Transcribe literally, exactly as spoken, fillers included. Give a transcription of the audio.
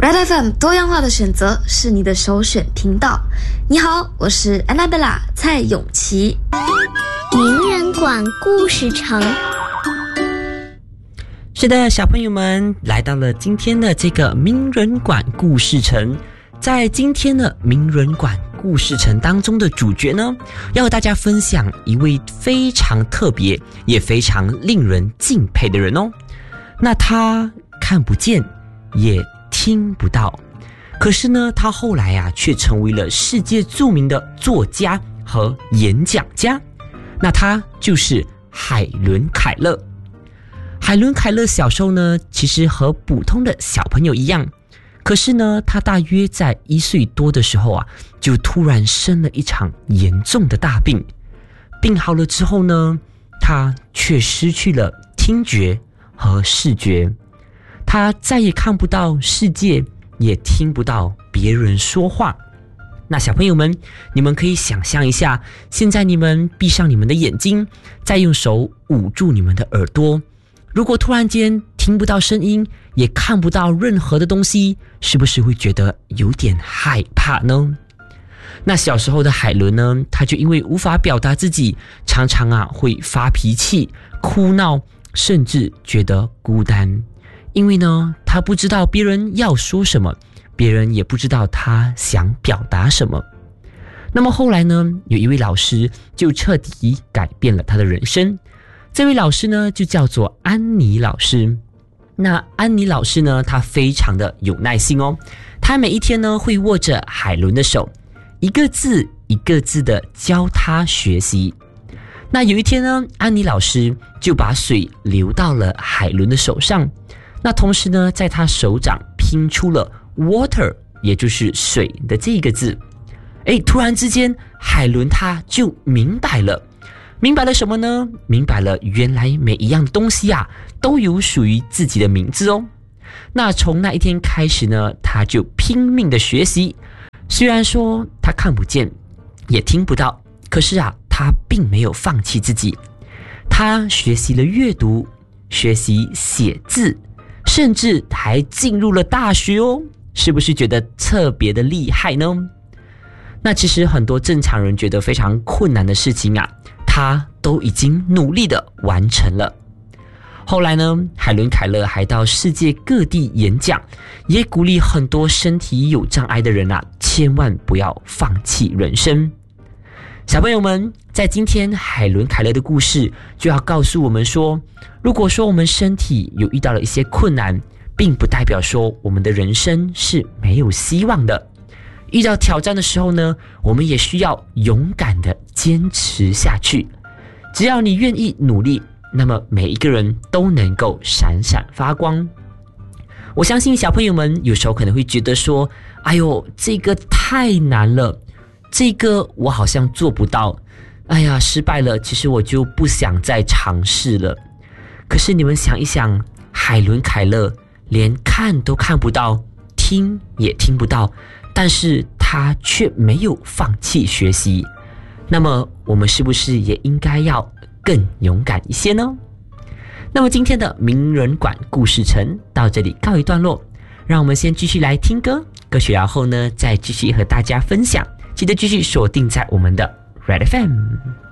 Red F M 多样化的选择是你的首选频道。你好，我是 Annabella 蔡永琪。 名人馆故事城。 是的，小朋友们来到了今天的这个名人馆故事城。在今天的名人馆故事城当中的主角呢，要和大家分享一位非常特别也非常令人敬佩的人哦。那他看不见也听不到，可是呢他后来啊却成为了世界著名的作家和演讲家。那他就是海伦凯勒。海伦凯勒小时候呢其实和普通的小朋友一样，可是呢他大约在一岁多的时候啊就突然生了一场严重的大病。病好了之后呢，他却失去了听觉和视觉，他再也看不到世界，也听不到别人说话。那小朋友们，你们可以想象一下，现在你们闭上你们的眼睛，再用手捂住你们的耳朵，如果突然间听不到声音，也看不到任何的东西，是不是会觉得有点害怕呢？那小时候的海伦呢，他就因为无法表达自己，常常啊会发脾气、哭闹，甚至觉得孤单。因为呢，他不知道别人要说什么，别人也不知道他想表达什么。那么后来呢，有一位老师就彻底改变了他的人生。这位老师呢，就叫做安妮老师。那安妮老师呢，她非常的有耐心哦。她每一天呢，会握着海伦的手，一个字一个字的教他学习。那有一天呢，安妮老师就把水流到了海伦的手上，那同时呢，在他手掌拼出了 water， 也就是水的这个字。诶，突然之间，海伦他就明白了。明白了什么呢？明白了原来每一样东西啊都有属于自己的名字哦。那从那一天开始呢，他就拼命的学习。虽然说他看不见也听不到，可是啊他并没有放弃自己。他学习了阅读，学习写字，甚至还进入了大学哦。是不是觉得特别的厉害呢？那其实很多正常人觉得非常困难的事情啊，他都已经努力的完成了。后来呢，海伦凯勒还到世界各地演讲，也鼓励很多身体有障碍的人啊，千万不要放弃人生。小朋友们，在今天海伦凯勒的故事就要告诉我们说，如果说我们身体有遇到了一些困难，并不代表说我们的人生是没有希望的。遇到挑战的时候呢，我们也需要勇敢的坚持下去。只要你愿意努力，那么每一个人都能够闪闪发光。我相信小朋友们有时候可能会觉得说，哎呦，这个太难了，这个我好像做不到，哎呀，失败了，其实我就不想再尝试了。可是你们想一想，海伦凯勒连看都看不到，听也听不到，但是他却没有放弃学习。那么我们是不是也应该要更勇敢一些呢？那么今天的名人馆故事城到这里告一段落，让我们先继续来听歌，歌曲然后呢再继续和大家分享。记得继续锁定在我们的 Red F M。